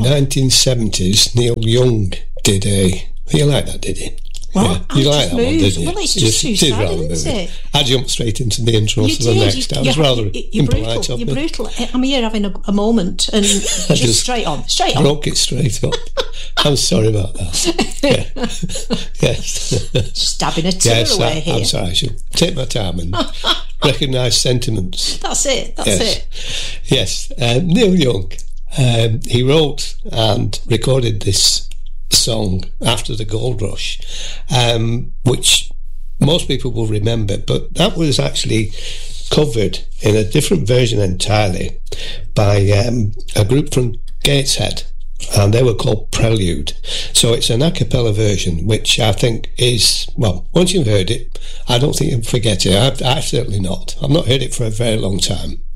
1970s, Neil Young did a... You like that, did he? Well, yeah. You like that one, didn't you? Well, it's just suicidal, isn't it? I jumped straight into the intro to the next. I was rather impolite of me. You're brutal. I'm here having a moment and just straight on. Broke it straight up. I'm sorry about that. Yeah. Yes. Stabbing a tear away here. I'm sorry. I should take my time and recognise sentiments. That's it. Yes. Neil Young. He wrote and recorded this song after the gold rush, which most people will remember, but that was actually covered in a different version entirely by a group from Gateshead, and they were called Prelude. So it's an a cappella version, which I think is, well, once you've heard it, I don't think you'll forget it. I've certainly not. I've not heard it for a very long time.